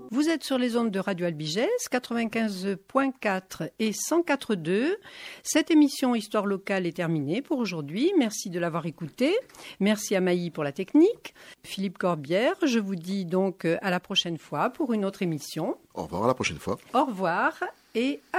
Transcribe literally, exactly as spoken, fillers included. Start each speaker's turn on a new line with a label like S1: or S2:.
S1: Vous êtes sur les ondes de Radio Albigès, quatre-vingt-quinze virgule quatre et cent quatre virgule deux. Cette émission Histoire locale est terminée pour aujourd'hui. Merci de l'avoir écoutée. Merci à Maï pour la technique. Philippe Corbière, je vous dis donc à la prochaine fois pour une autre émission.
S2: Au revoir, à la prochaine fois.
S1: Au revoir et à